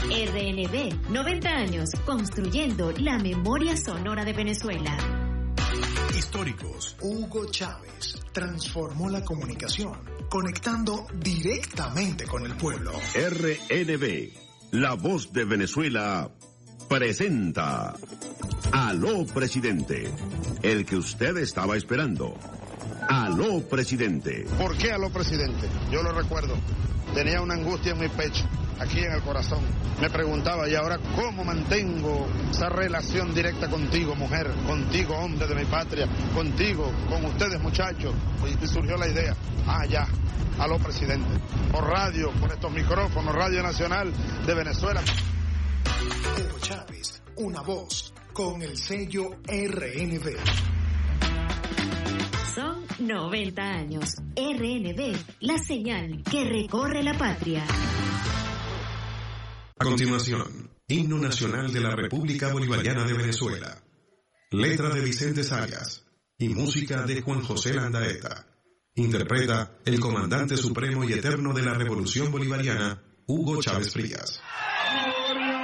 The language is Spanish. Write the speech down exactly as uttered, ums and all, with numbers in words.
R N B, noventa años construyendo la memoria sonora de Venezuela. Históricos. Hugo Chávez transformó la comunicación, conectando directamente con el pueblo. R N B, la voz de Venezuela, presenta Aló Presidente, el que usted estaba esperando. Aló Presidente. ¿Por qué aló Presidente? Yo lo recuerdo. Tenía una angustia en mi pecho, aquí en el corazón. Me preguntaba, ¿y ahora cómo mantengo esa relación directa contigo, mujer? Contigo, hombre de mi patria. Contigo, con ustedes, muchachos. Y surgió la idea. Ah, ya. Aló Presidente. Por radio, por estos micrófonos, Radio Nacional de Venezuela. Hugo Chávez, una voz con el sello R N B. Son noventa años. R N B, la señal que recorre la patria. A continuación, Himno Nacional de la República Bolivariana de Venezuela. Letra de Vicente Zayas y música de Juan José Landaeta. Interpreta el comandante supremo y eterno de la Revolución Bolivariana, Hugo Chávez Frías. Gloria